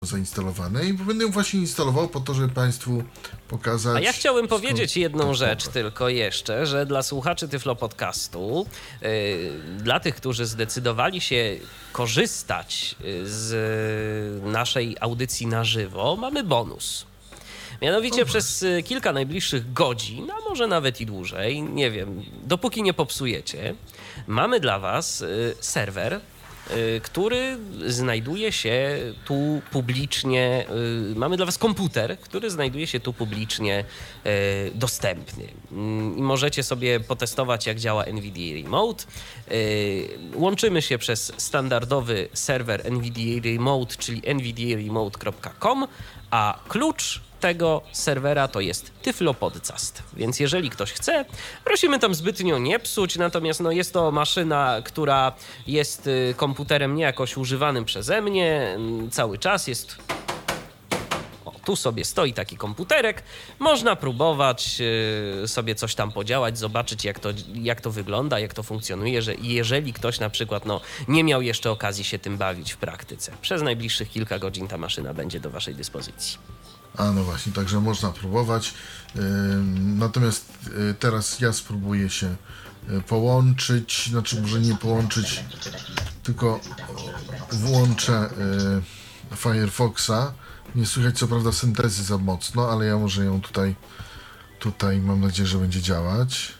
zainstalowane i będę ją właśnie instalował po to, żeby Państwu pokazać... A ja chciałem powiedzieć jedną rzecz tylko jeszcze, że dla słuchaczy Tyflo Podcastu, dla tych, którzy zdecydowali się korzystać z naszej audycji na żywo, mamy bonus. Mianowicie przez kilka najbliższych godzin, a może nawet i dłużej, nie wiem, dopóki nie popsujecie, mamy dla Was serwer, który znajduje się tu publicznie, mamy dla Was komputer, który znajduje się tu publicznie dostępny. I możecie sobie potestować, jak działa NVDA Remote. Łączymy się przez standardowy serwer NVDA Remote, czyli nvdaremote.com, a klucz tego serwera to jest Tyflo Podcast. Więc jeżeli ktoś chce, prosimy tam zbytnio nie psuć, natomiast jest to maszyna, która jest komputerem nie jakoś używanym przeze mnie. Cały czas jest... Tu sobie stoi taki komputerek, można próbować sobie coś tam podziałać, zobaczyć jak to wygląda, jak to funkcjonuje, że jeżeli ktoś na przykład nie miał jeszcze okazji się tym bawić w praktyce. Przez najbliższych kilka godzin ta maszyna będzie do waszej dyspozycji. A no właśnie, także można próbować. Natomiast teraz ja spróbuję się połączyć, znaczy może nie połączyć, tylko włączę Firefoxa. Nie słychać co prawda syntezy za mocno, ale ja może ją tutaj mam nadzieję, że będzie działać.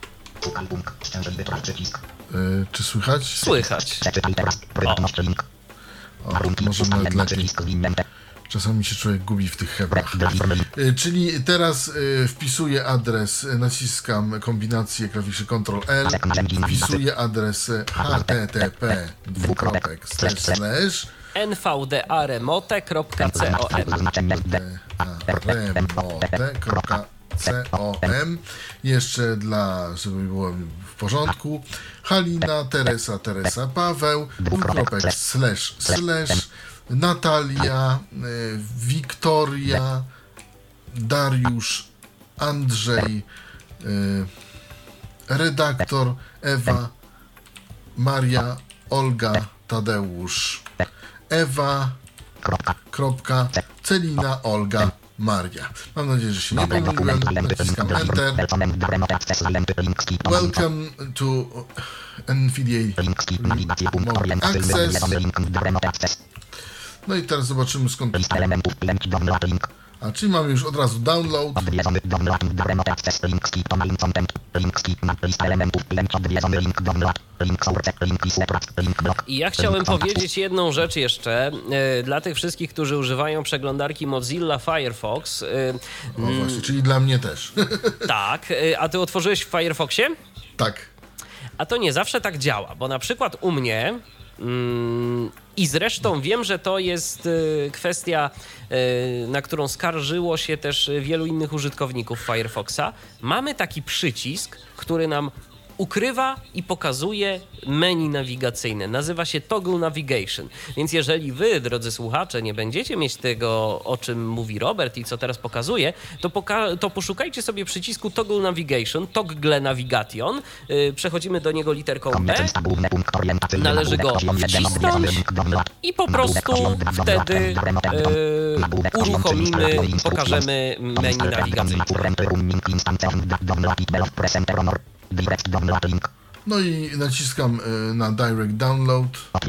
Czy słychać? Słychać. O, może nawet lepiej. Czasami się człowiek gubi w tych hebrach. Czyli teraz wpisuję adres, naciskam kombinację klawiszy Ctrl-L, wpisuję adres http nvdaremote.com. Jeszcze żeby było w porządku. Halina, Teresa, Paweł, / Natalia, Wiktoria, Dariusz, Andrzej, redaktor, Ewa, Maria, Olga, Tadeusz, Ewa, Celina, Olga, Maria. Mam nadzieję, że się nie pomyliłem. Naciskam Enter. Welcome to NVDA Access. No i teraz zobaczymy skąd... A czyli mamy już od razu download. I ja chciałem powiedzieć jedną rzecz jeszcze dla tych wszystkich, którzy używają przeglądarki Mozilla Firefox. O właśnie, czyli dla mnie też. Tak, a ty otworzyłeś w Firefoxie? Tak. A to nie zawsze tak działa, bo na przykład u mnie... I zresztą wiem, że to jest kwestia, na którą skarżyło się też wielu innych użytkowników Firefoxa. Mamy taki przycisk, który nam ukrywa i pokazuje menu nawigacyjne. Nazywa się Toggle Navigation. Więc jeżeli wy, drodzy słuchacze, nie będziecie mieć tego, o czym mówi Robert i co teraz pokazuje, to poszukajcie sobie przycisku Toggle Navigation, Toggle Navigation. Przechodzimy do niego literką B. Należy go wcisnąć i po prostu wtedy uruchomimy i pokażemy menu nawigacyjne. No i naciskam na Direct Download.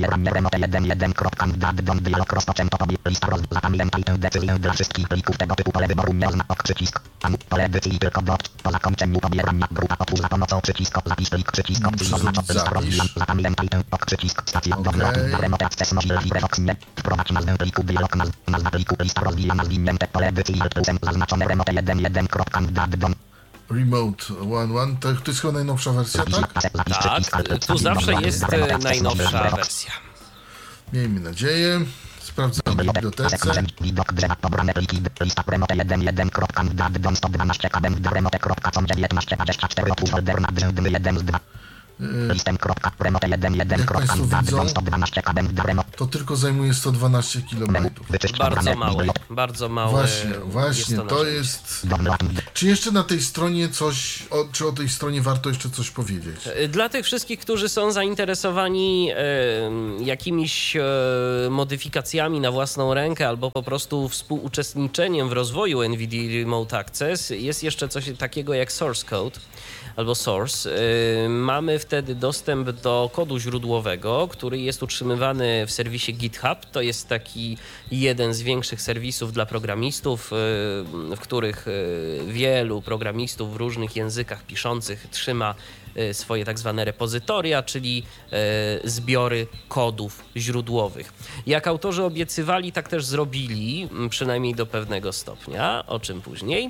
Remote 1.1, to jest chyba najnowsza wersja, tak? Tak, tu zawsze jest najnowsza wersja. Miejmy nadzieję. Sprawdzam w bibliotece. Jak Państwo widzą, to tylko zajmuje 112 kB. Bardzo mało. Właśnie, to jest... Czy jeszcze na tej stronie czy o tej stronie warto jeszcze coś powiedzieć? Dla tych wszystkich, którzy są zainteresowani jakimiś modyfikacjami na własną rękę albo po prostu współuczestniczeniem w rozwoju NVIDIA Remote Access, jest jeszcze coś takiego jak source code albo source. Mamy wtedy dostęp do kodu źródłowego, który jest utrzymywany w serwisie GitHub. To jest taki jeden z większych serwisów dla programistów, w których wielu programistów w różnych językach piszących trzyma swoje tak zwane repozytoria, czyli zbiory kodów źródłowych. Jak autorzy obiecywali, tak też zrobili, przynajmniej do pewnego stopnia, o czym później.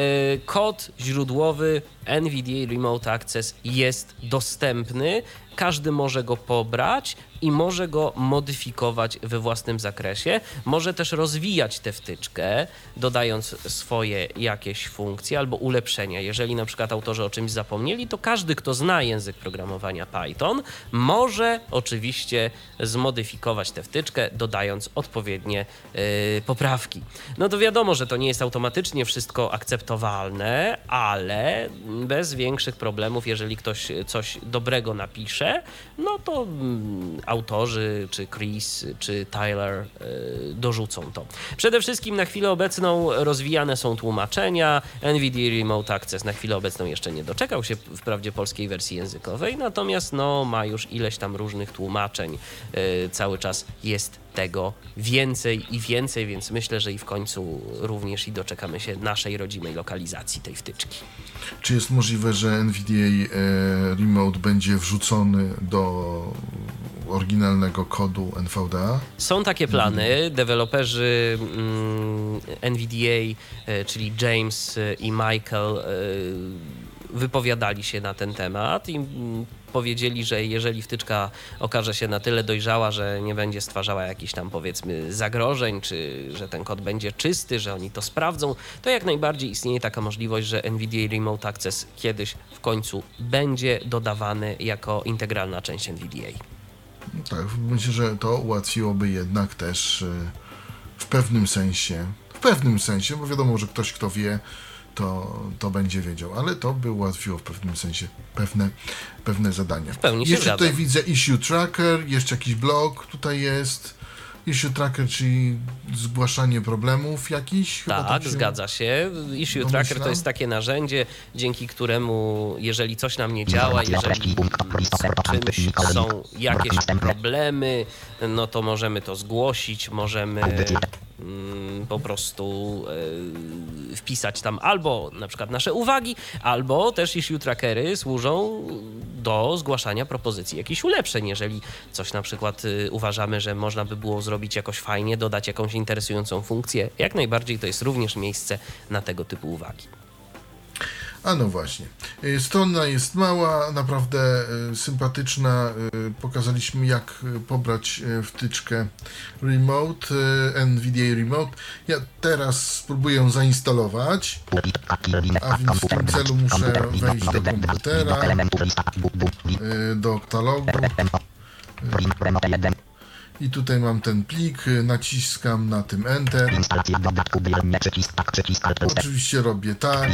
Kod źródłowy NVIDIA Remote Access jest dostępny. Każdy może go pobrać i może go modyfikować we własnym zakresie. Może też rozwijać tę wtyczkę, dodając swoje jakieś funkcje albo ulepszenia. Jeżeli na przykład autorzy o czymś zapomnieli, to każdy, kto zna język programowania Python, może oczywiście zmodyfikować tę wtyczkę, dodając odpowiednie poprawki. No to wiadomo, że to nie jest automatycznie wszystko akceptowalne, ale bez większych problemów, jeżeli ktoś coś dobrego napisze, no to autorzy, czy Chris, czy Tyler dorzucą to. Przede wszystkim na chwilę obecną rozwijane są tłumaczenia. NVIDIA Remote Access na chwilę obecną jeszcze nie doczekał się wprawdzie polskiej wersji językowej, natomiast ma już ileś tam różnych tłumaczeń. Cały czas jest tego więcej i więcej, więc myślę, że i w końcu również i doczekamy się naszej rodzimej lokalizacji tej wtyczki. Czy jest możliwe, że NVIDIA Remote będzie wrzucony do oryginalnego kodu NVDA? Są takie plany. Deweloperzy NVDA, czyli James i Michael, wypowiadali się na ten temat i powiedzieli, że jeżeli wtyczka okaże się na tyle dojrzała, że nie będzie stwarzała jakichś tam, powiedzmy, zagrożeń, czy że ten kod będzie czysty, że oni to sprawdzą, to jak najbardziej istnieje taka możliwość, że NVIDIA Remote Access kiedyś w końcu będzie dodawany jako integralna część NVDA. Tak, myślę, że to ułatwiłoby jednak też w pewnym sensie, bo wiadomo, że ktoś, kto wie, to będzie wiedział, ale to by ułatwiło w pewnym sensie pewne zadania. W pełni się jeszcze zgadzam. Tutaj widzę issue tracker, jeszcze jakiś blog tutaj jest. Issue tracker, czyli zgłaszanie problemów jakichś? Tak, zgadza się. Issue tracker to jest takie narzędzie, dzięki któremu, jeżeli coś nam nie działa, jeżeli z czymś są jakieś problemy, no to możemy to zgłosić, możemy po prostu wpisać tam albo na przykład nasze uwagi, albo też issue trackery służą do zgłaszania propozycji jakichś ulepszeń. Jeżeli coś na przykład uważamy, że można by było zrobić jakoś fajnie, dodać jakąś interesującą funkcję, jak najbardziej to jest również miejsce na tego typu uwagi. A no właśnie. Strona jest mała, naprawdę sympatyczna. Pokazaliśmy, jak pobrać wtyczkę Remote, NVIDIA Remote. Ja teraz spróbuję ją zainstalować, a więc w tym celu muszę wejść do komputera, do katalogu. I tutaj mam ten plik, naciskam na tym Enter. Oczywiście robię tak.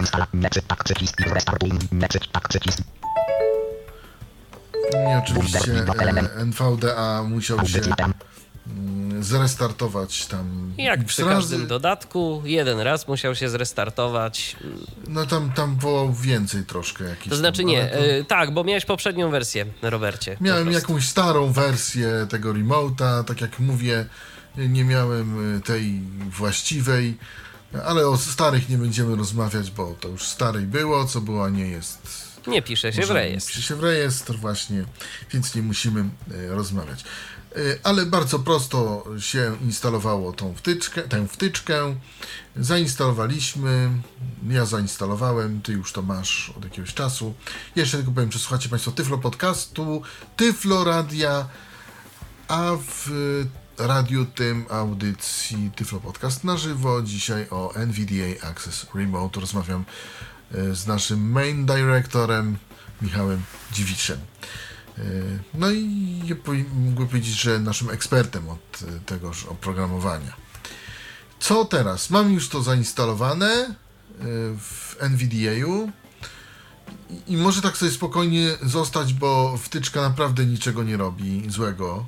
I oczywiście NVDA musiał się zrestartować tam. Jak przy każdym dodatku, jeden raz musiał się zrestartować. No tam było więcej troszkę jakichś. To znaczy nie, tak, bo miałeś poprzednią wersję, Robercie. Miałem jakąś starą wersję tego Remote'a, tak jak mówię, nie miałem tej właściwej, ale o starych nie będziemy rozmawiać, bo to już starej było, co było, a nie jest. Nie pisze się w rejestr. Pisze się w rejestr właśnie, więc nie musimy rozmawiać. Ale bardzo prosto się instalowało tę wtyczkę. Zainstalowaliśmy. Ja zainstalowałem, ty już to masz od jakiegoś czasu. Jeszcze tylko powiem, że słuchacie Państwo Tyflo Podcastu, Tyflo Radia, a w radiu tym audycji Tyflo Podcast na żywo. Dzisiaj o NVDA Access Remote rozmawiam z naszym main directorem Michałem Dziwiszem. No i mógłbym powiedzieć, że naszym ekspertem od tegoż oprogramowania. Co teraz? Mam już to zainstalowane w NVDA-u i może tak sobie spokojnie zostać, bo wtyczka naprawdę niczego nie robi złego.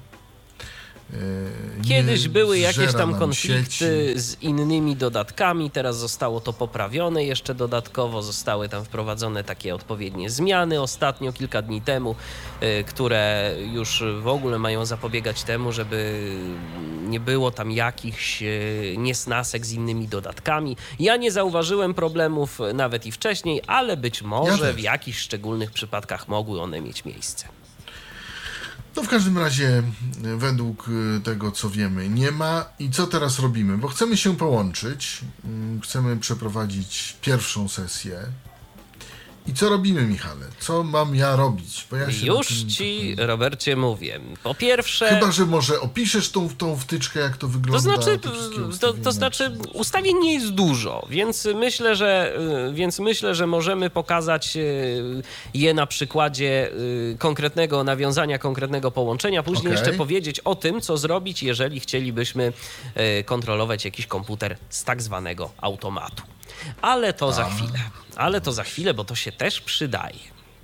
Kiedyś były jakieś tam konflikty z innymi dodatkami, teraz zostało to poprawione jeszcze dodatkowo, zostały tam wprowadzone takie odpowiednie zmiany ostatnio, kilka dni temu, które już w ogóle mają zapobiegać temu, żeby nie było tam jakichś niesnasek z innymi dodatkami. Ja nie zauważyłem problemów nawet i wcześniej, ale być może w jakichś szczególnych przypadkach mogły one mieć miejsce. No w każdym razie według tego, co wiemy, nie ma. I co teraz robimy? Bo chcemy się połączyć, chcemy przeprowadzić pierwszą sesję. I co robimy, Michale? Co mam ja robić? Bo ja się już ci, Robercie, mówię. Po pierwsze... Chyba, że może opiszesz tą wtyczkę, jak to wygląda. To znaczy ustawień nie jest dużo, więc myślę, że możemy pokazać je na przykładzie konkretnego nawiązania, konkretnego połączenia. Później jeszcze powiedzieć o tym, co zrobić, jeżeli chcielibyśmy kontrolować jakiś komputer z tak zwanego automatu. Ale to za chwilę, bo to się też przydaje.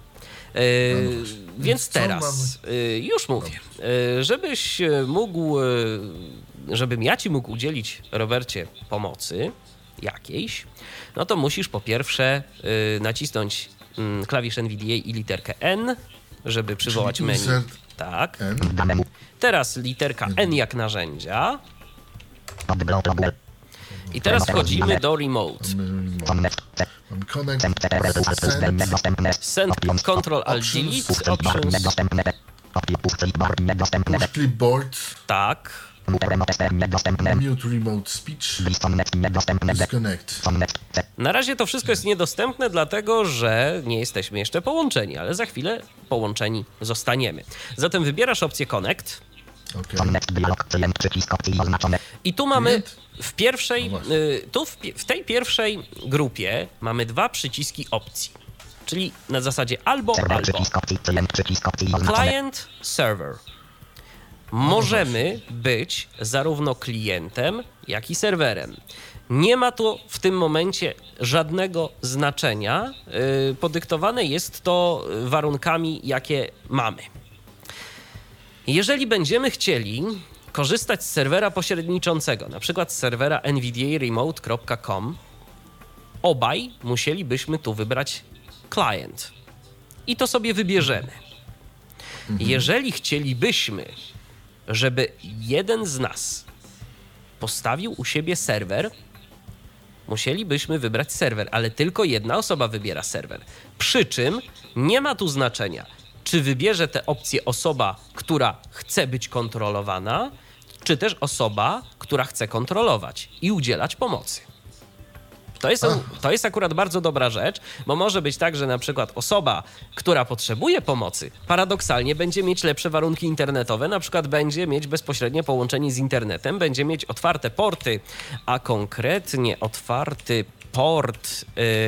Więc teraz, już mówię, żebym ja ci mógł udzielić, Robercie, pomocy jakiejś, no to musisz po pierwsze nacisnąć klawisz NVDA i literkę N, żeby przywołać menu. Tak. Teraz literka N jak narzędzia. I teraz wchodzimy do Remote. Send Ctrl Alt Delete Options. Push Clipboard. Tak. Mute Remote Speech. Disconnect. Na razie to wszystko jest niedostępne, dlatego że nie jesteśmy jeszcze połączeni, ale za chwilę połączeni zostaniemy. Zatem wybierasz opcję Connect. I tu mamy w tej pierwszej grupie mamy dwa przyciski opcji, czyli na zasadzie albo. Client, server. Możemy być zarówno klientem, jak i serwerem. Nie ma tu w tym momencie żadnego znaczenia. Podyktowane jest to warunkami, jakie mamy. Jeżeli będziemy chcieli korzystać z serwera pośredniczącego, na przykład z serwera nvdaremote.com, obaj musielibyśmy tu wybrać client. I to sobie wybierzemy. Jeżeli chcielibyśmy, żeby jeden z nas postawił u siebie serwer, musielibyśmy wybrać serwer, ale tylko jedna osoba wybiera serwer. Przy czym nie ma tu znaczenia, czy wybierze tę opcję osoba, która chce być kontrolowana, czy też osoba, która chce kontrolować i udzielać pomocy. To jest akurat bardzo dobra rzecz, bo może być tak, że na przykład osoba, która potrzebuje pomocy, paradoksalnie będzie mieć lepsze warunki internetowe, na przykład będzie mieć bezpośrednie połączenie z internetem, będzie mieć otwarte porty, a konkretnie otwarty port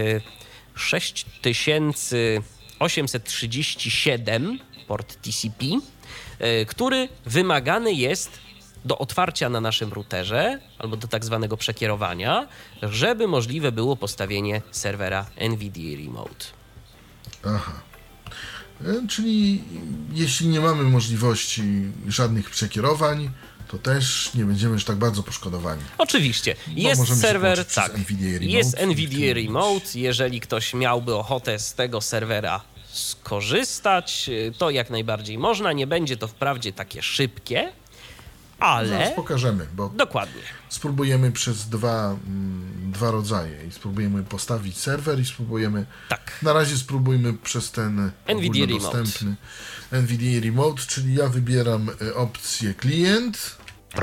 6837, port TCP, który wymagany jest do otwarcia na naszym routerze albo do tak zwanego przekierowania, żeby możliwe było postawienie serwera NVDA Remote. Aha. Czyli jeśli nie mamy możliwości żadnych przekierowań, to też nie będziemy już tak bardzo poszkodowani. Oczywiście. Jest serwer, tak, jest NVDA Remote. Jeżeli ktoś miałby ochotę z tego serwera skorzystać, to jak najbardziej można. Nie będzie to wprawdzie takie szybkie, ale... Zaraz pokażemy, bo dokładnie. Spróbujemy przez dwa rodzaje. I spróbujemy postawić serwer i spróbujemy... Tak. Na razie spróbujmy przez ten ogólnodostępny NVDA Remote, czyli ja wybieram opcję klient.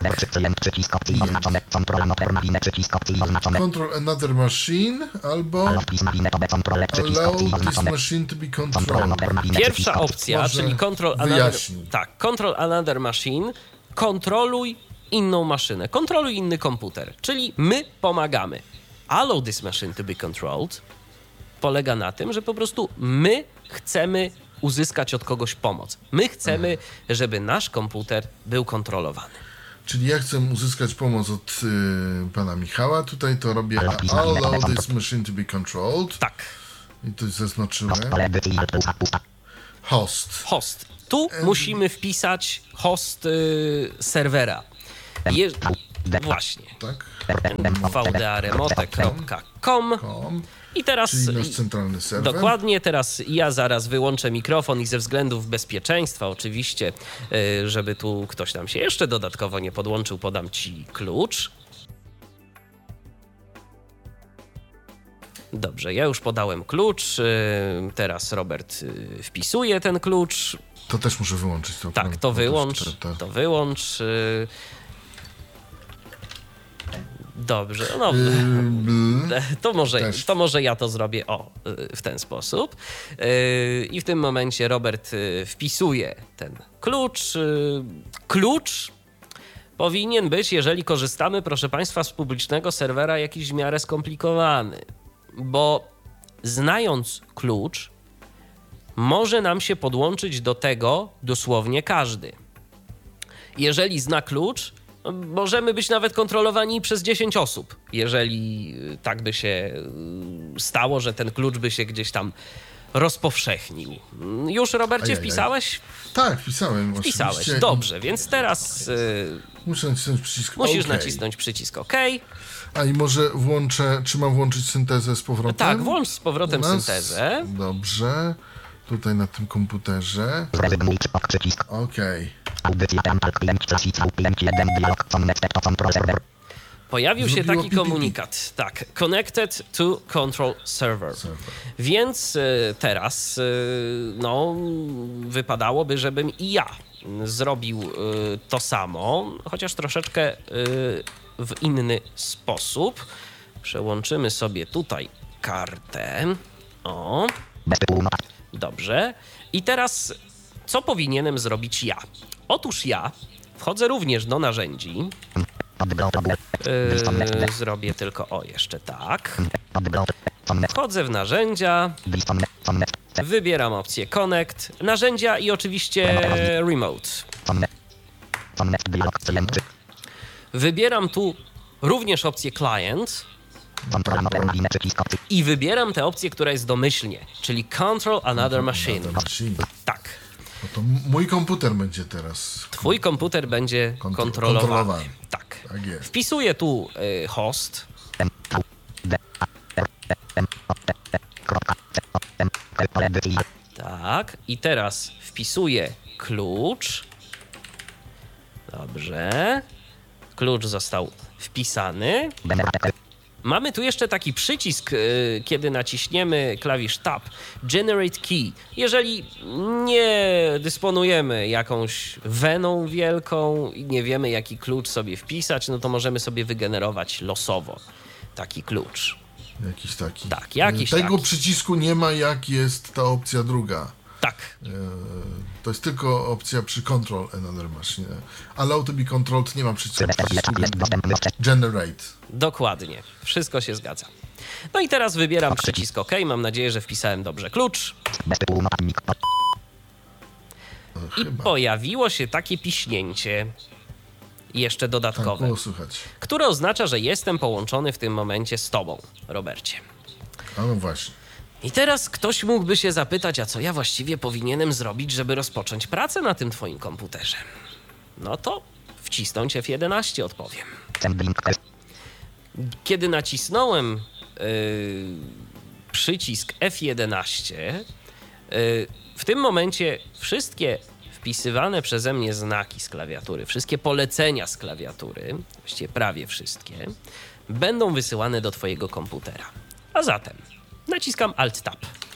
Control another machine albo allow this machine to be controlled. Pierwsza opcja, czyli control another machine, kontroluj inną maszynę, kontroluj inny komputer, czyli my pomagamy. Allow this machine to be controlled. polega na tym, że po prostu my chcemy uzyskać od kogoś pomoc. My chcemy, żeby nasz komputer był kontrolowany. Czyli ja chcę uzyskać pomoc od pana Michała. Tutaj to robię allow this machine to be controlled. Tak. I to zaznaczyłem. Host. Tu musimy wpisać host serwera. Właśnie. Tak. vdaremote.com. I teraz, czyli nasz centralny serwer. Dokładnie, teraz ja zaraz wyłączę mikrofon i ze względów bezpieczeństwa oczywiście, żeby tu ktoś nam się jeszcze dodatkowo nie podłączył, podam ci klucz. Dobrze, ja już podałem klucz, teraz Robert wpisuje ten klucz. To też muszę wyłączyć. Tak, to wyłącz. Dobrze, no to może ja to zrobię w ten sposób. I w tym momencie Robert wpisuje ten klucz. Klucz powinien być, jeżeli korzystamy, proszę Państwa, z publicznego serwera, jakiś w miarę skomplikowany, bo znając klucz, może nam się podłączyć do tego dosłownie każdy. Jeżeli zna klucz, możemy być nawet kontrolowani przez 10 osób, jeżeli tak by się stało, że ten klucz by się gdzieś tam rozpowszechnił. Już, Robercie, wpisałeś? Tak, wpisałem. Wpisałeś, dobrze, więc teraz muszę nacisnąć przycisk musisz nacisnąć przycisk OK. A i może czy mam włączyć syntezę z powrotem? Tak, włącz z powrotem syntezę. Dobrze. Tutaj na tym komputerze. Okej. Pojawił się taki komunikat. Tak, connected to control server. Więc teraz wypadałoby, żebym i ja zrobił to samo, chociaż troszeczkę w inny sposób. Przełączymy sobie tutaj kartę. O. Dobrze. I teraz co powinienem zrobić ja? Otóż ja wchodzę również do narzędzi. Zrobię tylko jeszcze tak. Wchodzę w narzędzia. Wybieram opcję Connect, narzędzia i oczywiście Remote. Wybieram tu również opcję Client. I wybieram tę opcję, która jest domyślnie, czyli Control Another Machine. Tak. No to mój komputer będzie teraz. Twój komputer będzie kontrolowany. Tak. Tak jest. Wpisuję tu host. Tak. I teraz wpisuję klucz. Dobrze. Klucz został wpisany. Mamy tu jeszcze taki przycisk, kiedy naciśniemy klawisz Tab, Generate Key. Jeżeli nie dysponujemy jakąś weną wielką i nie wiemy, jaki klucz sobie wpisać, no to możemy sobie wygenerować losowo taki klucz. Jakiś taki. Tak, jakiś Tego taki. przycisku nie ma, jak jest ta opcja druga. Tak. To jest tylko opcja przy Control Another Machine. Allow to be controlled nie ma przycisku Generate. Dokładnie. Wszystko się zgadza. No i teraz wybieram przycisk OK. Mam nadzieję, że wpisałem dobrze klucz. I pojawiło się takie piśnięcie jeszcze dodatkowe, które oznacza, że jestem połączony w tym momencie z tobą, Robercie. A no właśnie. I teraz ktoś mógłby się zapytać, a co ja właściwie powinienem zrobić, żeby rozpocząć pracę na tym twoim komputerze? No to wcisnąć F11, odpowiem. Kiedy nacisnąłem przycisk F11, w tym momencie wszystkie wpisywane przeze mnie znaki z klawiatury, wszystkie polecenia z klawiatury, właściwie prawie wszystkie, będą wysyłane do twojego komputera. A zatem naciskam Alt-Tab.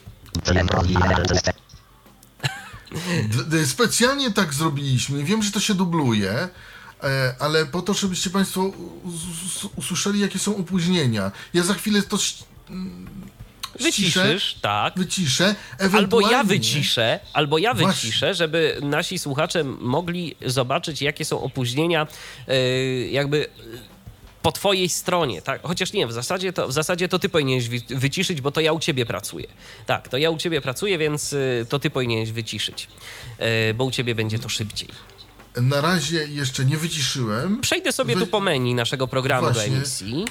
Specjalnie tak zrobiliśmy. Wiem, że to się dubluje, ale po to, żebyście Państwo usłyszeli, jakie są opóźnienia. Ja za chwilę to wyciszysz, tak. Wyciszę. Albo ja wyciszę, żeby nasi słuchacze mogli zobaczyć, jakie są opóźnienia jakby po twojej stronie, tak? Chociaż nie, w zasadzie to ty powinieneś wyciszyć, bo to ja u ciebie pracuję. Tak, to ja u ciebie pracuję, więc to ty powinieneś wyciszyć, bo u ciebie będzie to szybciej. Na razie jeszcze nie wyciszyłem. Przejdę sobie tu po menu naszego programu do emisji.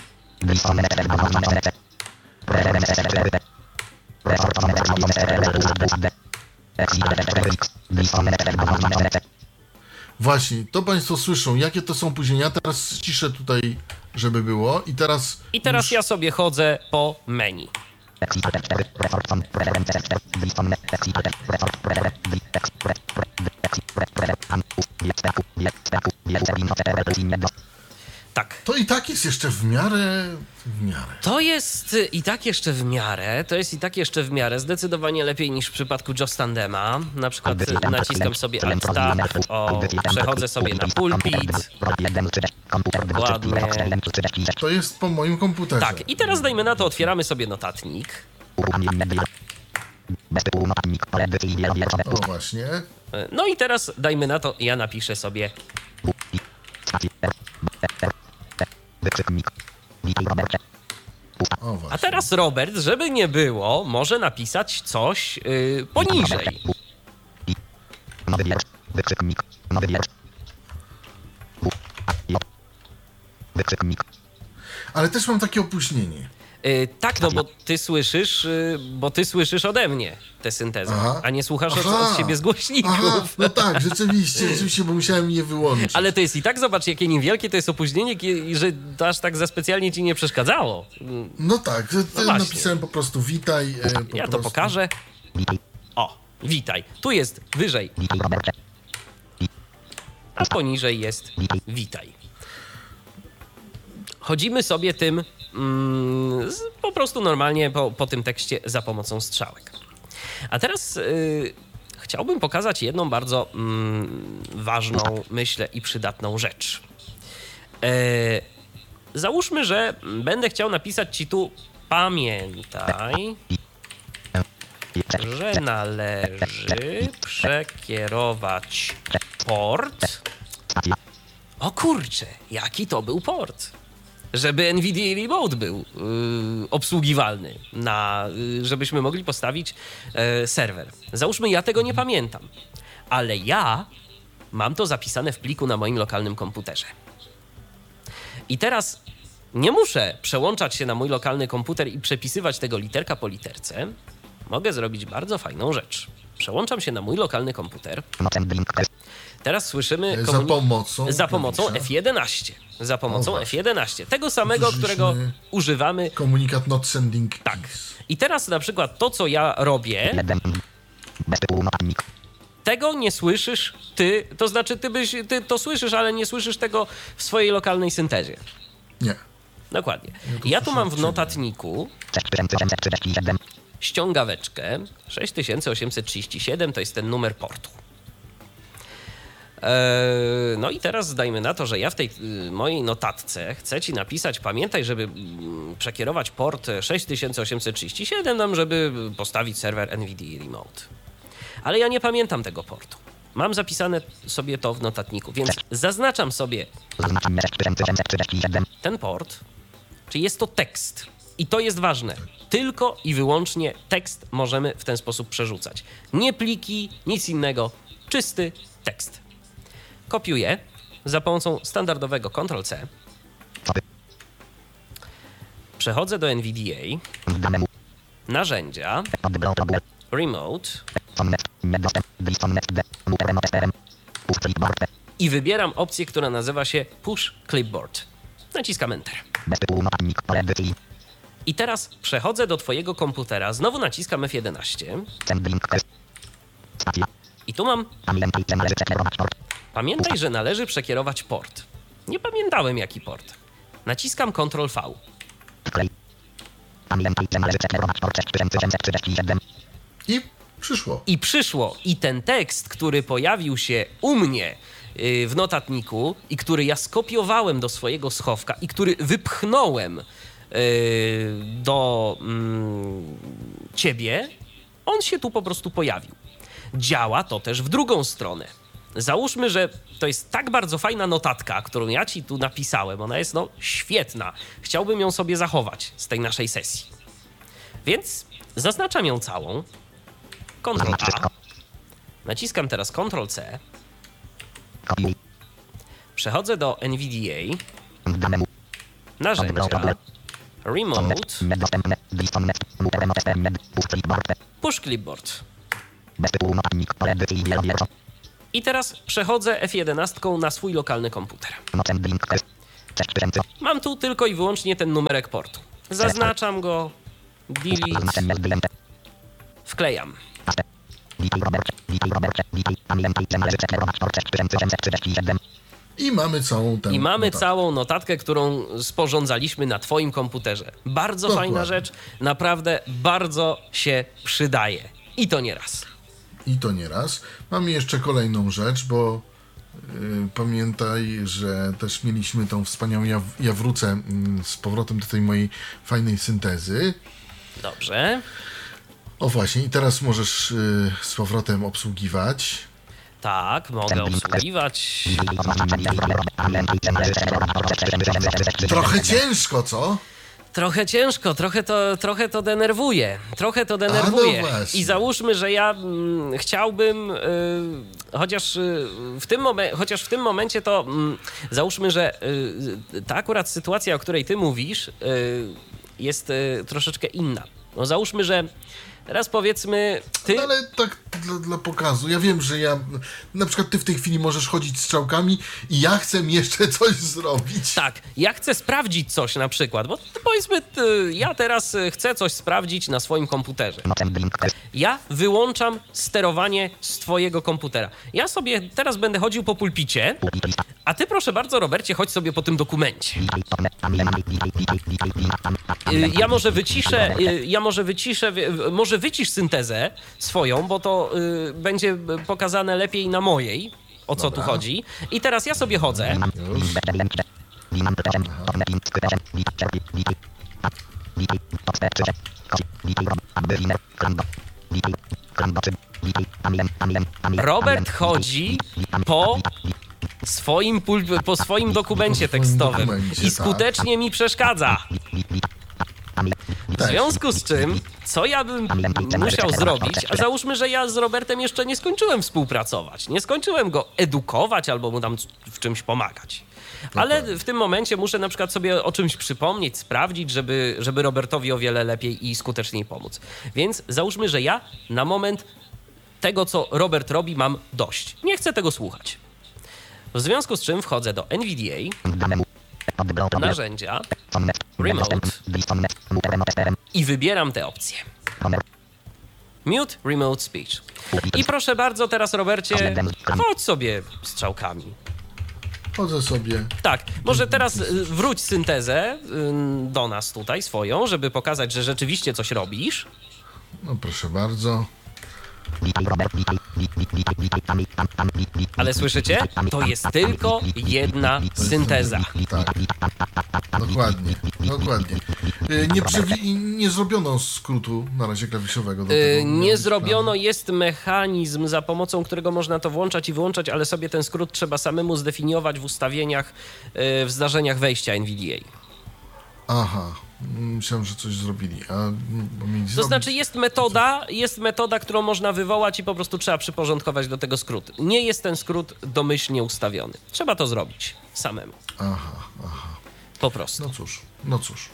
Właśnie, to Państwo słyszą, jakie to są opóźnienia. Teraz ściszę tutaj, żeby było. I teraz ja sobie chodzę po menu. Tak. To i tak jest jeszcze w miarę. To jest i tak jeszcze w miarę. Zdecydowanie lepiej niż w przypadku Joss Tandema. Na przykład naciskam sobie Alt-Tab, przechodzę sobie na pulpit. Dokładnie. To jest po moim komputerze. Tak, i teraz dajmy na to, otwieramy sobie notatnik. O, właśnie. No i teraz dajmy na to, ja napiszę sobie. A teraz Robert, żeby nie było, może napisać coś poniżej. Ale też mam takie opóźnienie. Tak, no bo ty słyszysz ode mnie tę syntezę, a nie słuchasz od siebie z głośników. Aha, no tak, rzeczywiście, bo musiałem je wyłączyć. Ale to jest i tak, zobacz, jakie niewielkie to jest opóźnienie, że to aż tak za specjalnie ci nie przeszkadzało. No tak, napisałem po prostu witaj. To pokażę. O, witaj. Tu jest wyżej, a poniżej jest witaj. Chodzimy sobie tym po prostu normalnie po tym tekście za pomocą strzałek. A teraz chciałbym pokazać jedną bardzo ważną, myślę, i przydatną rzecz. Załóżmy, że będę chciał napisać ci tu: pamiętaj, że należy przekierować port. O kurczę, jaki to był port? Żeby NVIDIA Remote był obsługiwalny, żebyśmy mogli postawić serwer. Załóżmy, ja tego nie pamiętam, ale ja mam to zapisane w pliku na moim lokalnym komputerze. I teraz nie muszę przełączać się na mój lokalny komputer i przepisywać tego literka po literce. Mogę zrobić bardzo fajną rzecz. Przełączam się na mój lokalny komputer. Teraz słyszymy za pomocą F11. Za pomocą F11. Tego samego, którego używamy. Komunikat not sending. Tak. I teraz na przykład to, co ja robię, tego nie słyszysz ty. To znaczy, ty to słyszysz, ale nie słyszysz tego w swojej lokalnej syntezie. Nie. Dokładnie. Ja tu mam w notatniku ściągaweczkę 6837, to jest ten numer portu. No i teraz dajmy na to, że ja w tej mojej notatce chcę ci napisać: pamiętaj, żeby przekierować port 6837, żeby postawić serwer NVIDIA Remote. Ale ja nie pamiętam tego portu. Mam zapisane sobie to w notatniku, więc zaznaczam sobie ten port, czyli jest to tekst. I to jest ważne. Tylko i wyłącznie tekst możemy w ten sposób przerzucać. Nie pliki, nic innego. Czysty tekst. Kopiuję za pomocą standardowego Ctrl+C. Przechodzę do NVDA. Narzędzia. Remote. I wybieram opcję, która nazywa się Push Clipboard. Naciskam Enter. I teraz przechodzę do twojego komputera. Znowu naciskam F11. I tu mam: pamiętaj, że należy przekierować port. Nie pamiętałem, jaki port. Naciskam Ctrl+V. I przyszło. I ten tekst, który pojawił się u mnie w notatniku i który ja skopiowałem do swojego schowka i który wypchnąłem do ciebie, on się tu po prostu pojawił. Działa to też w drugą stronę. załóżmy, że to jest tak bardzo fajna notatka, którą ja ci tu napisałem. Ona jest świetna. Chciałbym ją sobie zachować z tej naszej sesji. Więc zaznaczam ją całą. Ctrl-A. Naciskam teraz Ctrl-C. Przechodzę do NVDA. Narzędzia. Remote. Push Clipboard. I teraz przechodzę F11 na swój lokalny komputer. Mam tu tylko i wyłącznie ten numerek portu. Zaznaczam go. Delete. Wklejam. I mamy całą notatkę, którą sporządzaliśmy na twoim komputerze. Bardzo fajna rzecz, naprawdę bardzo się przydaje. I to nie raz. Mamy jeszcze kolejną rzecz, bo pamiętaj, że też mieliśmy tą wspaniałą... Ja wrócę z powrotem do tej mojej fajnej syntezy. Dobrze. O właśnie, i teraz możesz z powrotem obsługiwać. Tak, mogę obsługiwać. Trochę ciężko, co? Trochę ciężko, trochę to denerwuje. I załóżmy, że ja chciałbym, chociaż w tym momencie to załóżmy, że ta akurat sytuacja, o której ty mówisz, jest troszeczkę inna. No załóżmy, że teraz powiedzmy ty... Ale tak dla pokazu. Ja wiem, że na przykład ty w tej chwili możesz chodzić strzałkami i ja chcę jeszcze coś zrobić. Tak, ja chcę sprawdzić coś na przykład, bo powiedzmy ja teraz chcę coś sprawdzić na swoim komputerze. Ja wyłączam sterowanie z twojego komputera. Ja sobie teraz będę chodził po pulpicie, a ty proszę bardzo, Robercie, chodź sobie po tym dokumencie. Może wycisz syntezę swoją, bo to będzie pokazane lepiej na mojej, o co tu chodzi. I teraz ja sobie chodzę. Robert chodzi po swoim dokumencie tekstowym i skutecznie mi przeszkadza. W związku z czym, co ja bym musiał zrobić, a załóżmy, że ja z Robertem jeszcze nie skończyłem współpracować, nie skończyłem go edukować albo mu tam w czymś pomagać. Ale w tym momencie muszę na przykład sobie o czymś przypomnieć, sprawdzić, żeby Robertowi o wiele lepiej i skuteczniej pomóc. Więc załóżmy, że ja na moment tego, co Robert robi, mam dość. Nie chcę tego słuchać. W związku z czym wchodzę do NVDA, narzędzia, Remote i wybieram te opcje. Mute Remote Speech. I proszę bardzo, teraz Robercie, chodź sobie strzałkami. Chodzę sobie. Tak, może teraz wróć syntezę do nas tutaj swoją, żeby pokazać, że rzeczywiście coś robisz. No proszę bardzo. Ale słyszycie? To jest tylko jedna synteza. Tak. Dokładnie. Nie zrobiono skrótu na razie klawiszowego. Do tego nie zrobiono, jest mechanizm, za pomocą którego można to włączać i wyłączać, ale sobie ten skrót trzeba samemu zdefiniować w ustawieniach, w zdarzeniach wejścia NVDA. Aha. Myślałem, że coś zrobili. To znaczy jest metoda, którą można wywołać i po prostu trzeba przyporządkować do tego skrót. Nie jest ten skrót domyślnie ustawiony. Trzeba to zrobić samemu. Aha. Po prostu. No cóż.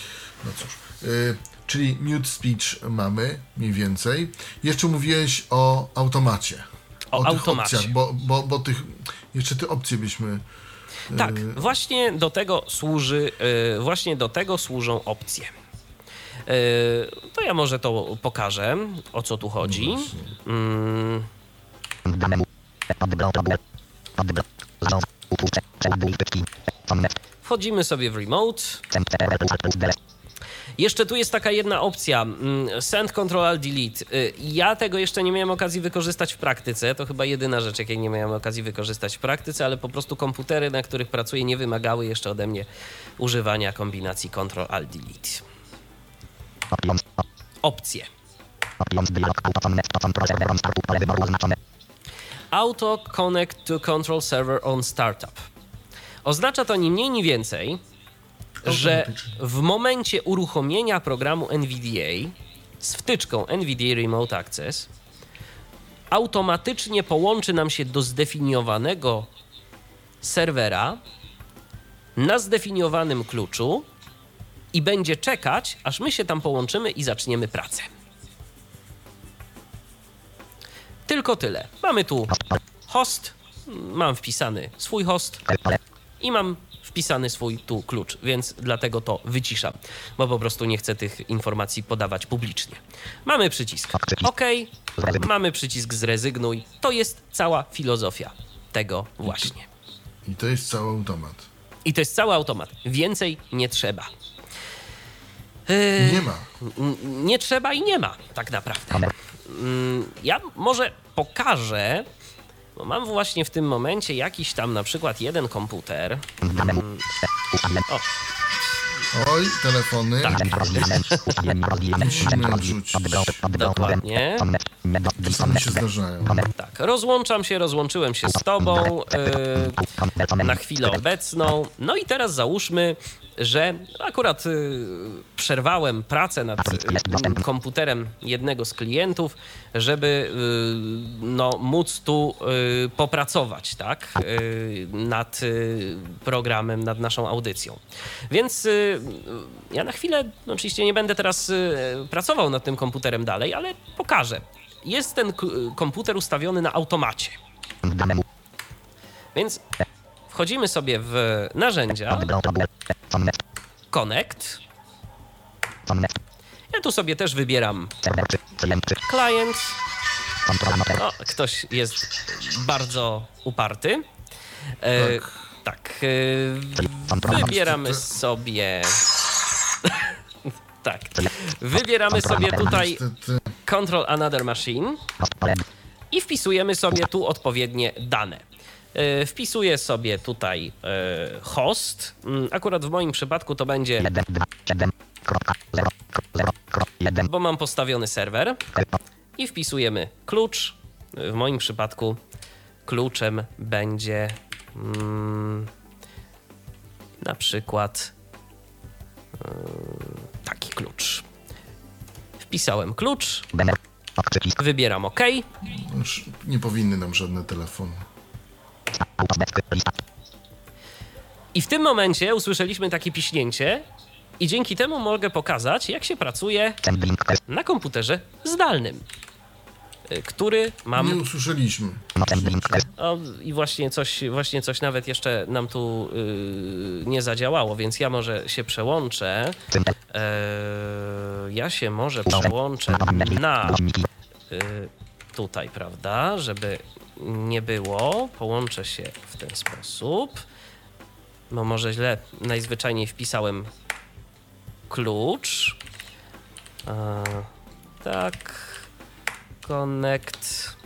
Czyli mute speech mamy mniej więcej. Jeszcze mówiłeś o automacie. O automacie. Opcjach, bo jeszcze te opcje byśmy... Tak, właśnie do tego służą opcje. To ja może to pokażę, o co tu chodzi. Wchodzimy sobie w Remote. Jeszcze tu jest taka jedna opcja, Send Ctrl Delete. Ja tego jeszcze nie miałem okazji wykorzystać w praktyce, to chyba jedyna rzecz, jakiej nie miałem okazji wykorzystać w praktyce, ale po prostu komputery, na których pracuję, nie wymagały jeszcze ode mnie używania kombinacji Ctrl Delete. Opcje. Auto Connect to Control Server on Startup. Oznacza to ni mniej, ni więcej, że w momencie uruchomienia programu NVDA z wtyczką NVDA Remote Access automatycznie połączy nam się do zdefiniowanego serwera na zdefiniowanym kluczu i będzie czekać, aż my się tam połączymy i zaczniemy pracę. Tylko tyle. Mamy tu host, mam wpisany swój host i mam wpisany swój tu klucz, więc dlatego to wyciszam, bo po prostu nie chcę tych informacji podawać publicznie. Mamy przycisk OK, mamy przycisk zrezygnuj. To jest cała filozofia tego właśnie. I to jest cały automat. I to jest cały automat. Więcej nie trzeba. Nie ma. Nie trzeba i nie ma, tak naprawdę. Ja może pokażę, bo mam właśnie w tym momencie jakiś tam na przykład jeden komputer. O. Oj, telefony. Tak. Musimy rzucić. Dokładnie. Czasami się zdarzają. Tak, rozłączyłem się z tobą na chwilę obecną. No i teraz załóżmy, że akurat przerwałem pracę nad komputerem jednego z klientów, żeby móc tu popracować, tak, nad programem, nad naszą audycją. Więc ja na chwilę, oczywiście nie będę teraz pracował nad tym komputerem dalej, ale pokażę. Jest ten komputer ustawiony na automacie. Więc wchodzimy sobie w narzędzia, Connect. Ja tu sobie też wybieram Client. O, ktoś jest bardzo uparty. Tak. Wybieramy sobie... Tak. Wybieramy sobie tutaj Control Another Machine i wpisujemy sobie tu odpowiednie dane. Wpisuję sobie tutaj host. Akurat w moim przypadku to będzie, bo mam postawiony serwer. I wpisujemy klucz. W moim przypadku kluczem będzie na przykład taki klucz. Wpisałem klucz. Wybieram OK. Już nie powinny nam żadne telefony. I w tym momencie usłyszeliśmy takie piśnięcie i dzięki temu mogę pokazać, jak się pracuje na komputerze zdalnym, który mam... Nie usłyszeliśmy. O, i właśnie coś nawet jeszcze nam tu nie zadziałało, więc ja może się przełączę. Ja się może przełączę na tutaj, prawda, żeby nie było. Połączę się w ten sposób. No może źle najzwyczajniej wpisałem klucz. Tak. Connect.